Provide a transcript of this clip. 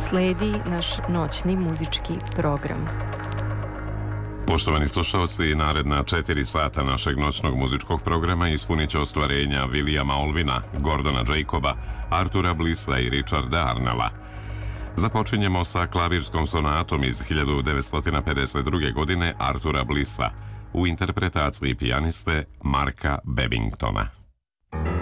sledi naš noćni muzički program. Poštovani slušalci, naredna 4 sata našeg noćnog muzičkog programa ispunit će ostvarenja Williama Olvina, Gordona Jacoba, Artura Blissa i Richarda Arnella. Započinjemo sa klavirskom sonatom iz 1952. godine Artura Blissa u interpretaciji pijaniste Marka Babingtona.